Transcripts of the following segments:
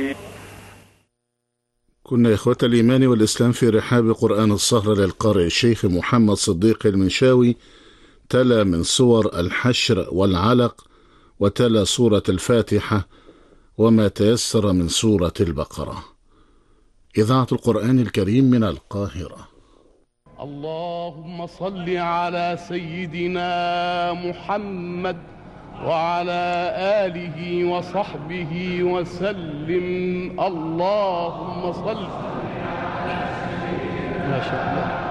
كنا إخوة الإيمان والإسلام في رحاب قرآن السهرة للقارئ الشيخ محمد صديق المنشاوي، تلا من سور الحشر والعلق، وتلا سورة الفاتحة وما تيسر من سورة البقرة. إذاعة القرآن الكريم من القاهرة. اللهم صل على سيدنا محمد وعلى آله وصحبه وسلم. اللهم صل ما شاء الله.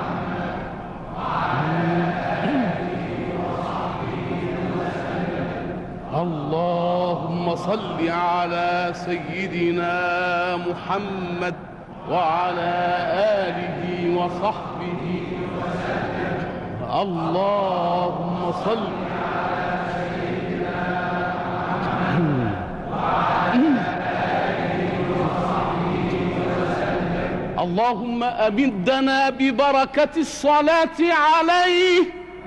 اللهم صل على سيدنا محمد وعلى آله وصحبه وسلم. اللهم صل على سيدنا محمد وعلى آله وصحبه وسلم. اللهم أمدنا ببركة الصلاة عليه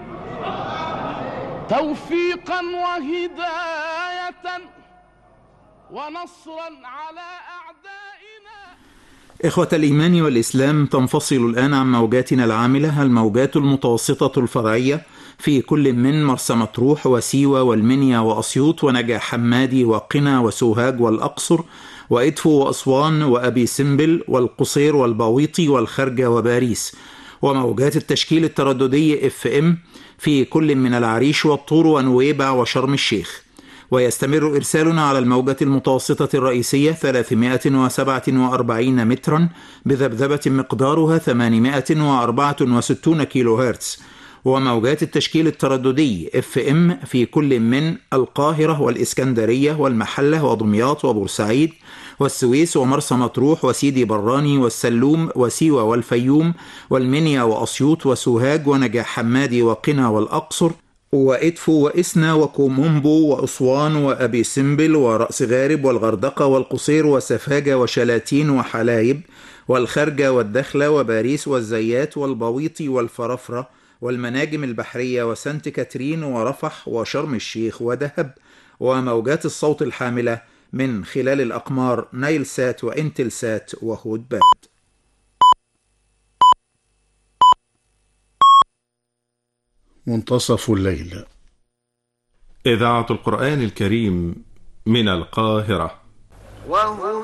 توفيقا وهداية ونصرا على أعدائنا. إخوة الإيمان والإسلام، تنفصل الآن عن موجاتنا العاملة الموجات المتوسطة الفرعية في كل من مرسى مطروح وسيوة والمنيا وأسيوط ونجع حمادي وقنا وسوهاج والأقصر وإدفو وأسوان وأبي سمبل والقصير والباويطي والخرجة وباريس، وموجات التشكيل الترددي FM في كل من العريش والطور ونويبع وشرم الشيخ. ويستمر إرسالنا على الموجة المتوسطة الرئيسية 347 مترا بذبذبة مقدارها 864 كيلو هرتز، وموجات التشكيل الترددي FM في كل من القاهرة والإسكندرية والمحلة ودمياط وبورسعيد والسويس ومرسى مطروح وسيدي براني والسلوم وسيوة والفيوم والمنيا وأسيوط وسوهاج ونجع حمادي وقنا والأقصر وإدفو وإسنا وكومومبو وأسوان وأبي سمبل ورأس غارب والغردقة والقصير وسفاجة وشلاتين وحلايب والخرجة والدخلة وباريس والزيات والبويطي والفرفرة والمناجم البحرية وسانت كاترين ورفح وشرم الشيخ ودهب، وموجات الصوت الحاملة من خلال الأقمار نايل سات وإنتل سات وهود باند. منتصف الليل. إذاعة القرآن الكريم من القاهرة.